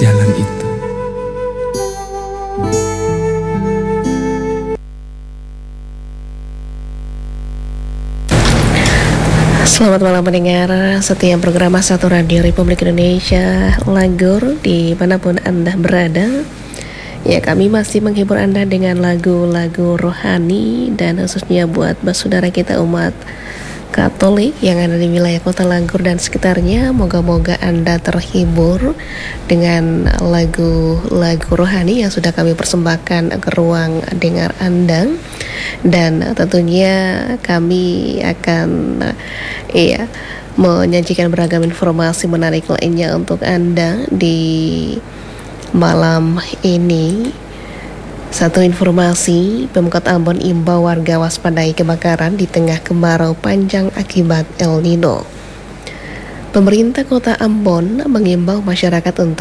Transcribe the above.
jalan itu. Selamat malam pendengar setiap program Satu Radio Republik Indonesia Lagur dimanapun Anda berada. Ya, kami masih menghibur Anda dengan lagu-lagu rohani dan khususnya buat saudara kita umat Katolik yang ada di wilayah Kota Lagur dan sekitarnya. Moga-moga Anda terhibur dengan lagu-lagu rohani yang sudah kami persembahkan ke ruang dengar Anda. Dan tentunya kami akan menyajikan beragam informasi menarik lainnya untuk Anda di malam ini. Satu informasi, Pemkot Ambon imbau warga waspadai kebakaran di tengah kemarau panjang akibat El Nino. Pemerintah Kota Ambon mengimbau masyarakat untuk